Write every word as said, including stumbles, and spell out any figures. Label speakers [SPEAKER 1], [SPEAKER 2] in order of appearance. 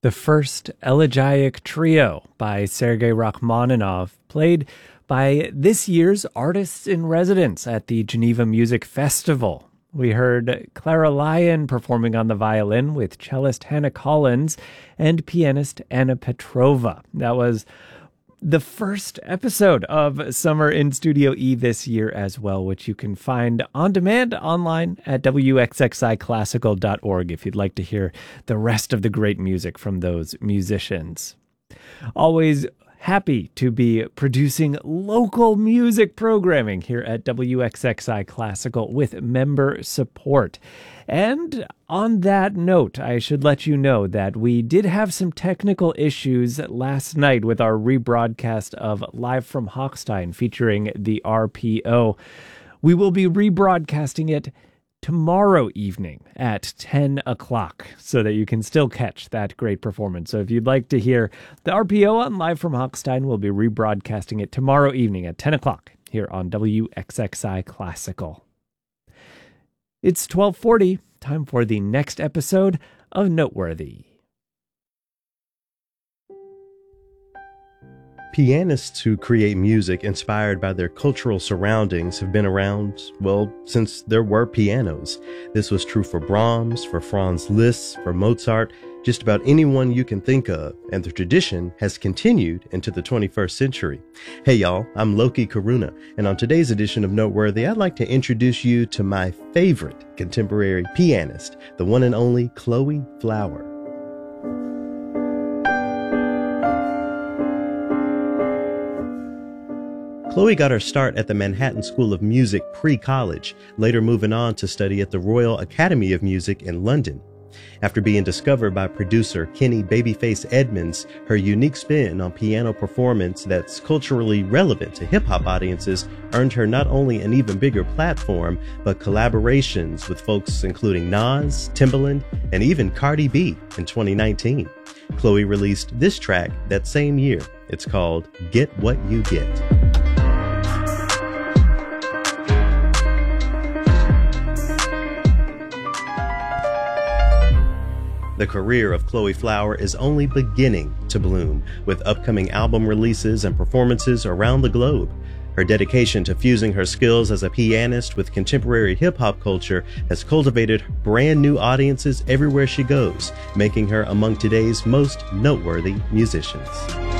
[SPEAKER 1] The first elegiac trio by Sergei Rachmaninoff, played by this year's artists in residence at the Geneva Music Festival. We heard Clara Lyon performing on the violin with cellist Hannah Collins and pianist Anna Petrova. That was the first episode of Summer in Studio E this year as well, which you can find on demand online at w x x i classical dot org if you'd like to hear the rest of the great music from those musicians. Always happy to be producing local music programming here at W X X I Classical with member support. And on that note, I should let you know that we did have some technical issues last night with our rebroadcast of Live from Hochstein featuring the R P O. We will be rebroadcasting it tomorrow evening at ten o'clock so that you can still catch that great performance. So if you'd like to hear the R P O on Live from Hochstein, we'll be rebroadcasting it tomorrow evening at ten o'clock here on W X X I Classical. It's twelve forty, time for the next episode of Noteworthy.
[SPEAKER 2] Pianists who create music inspired by their cultural surroundings have been around, well, since there were pianos. This was true for Brahms, for Franz Liszt, for Mozart, just about anyone you can think of, and the tradition has continued into the twenty-first century. Hey y'all, I'm Loki Karuna, and on today's edition of Noteworthy, I'd like to introduce you to my favorite contemporary pianist, the one and only Chloe Flower. Chloe got her start at the Manhattan School of Music pre-college, later moving on to study at the Royal Academy of Music in London. After being discovered by producer Kenny Babyface Edmonds, her unique spin on piano performance that's culturally relevant to hip-hop audiences earned her not only an even bigger platform, but collaborations with folks including Nas, Timbaland, and even Cardi B in twenty nineteen. Chloe released this track that same year. It's called Get What You Get. The career of Chloe Flower is only beginning to bloom, with upcoming album releases and performances around the globe. Her dedication to fusing her skills as a pianist with contemporary hip-hop culture has cultivated brand new audiences everywhere she goes, making her among today's most noteworthy musicians.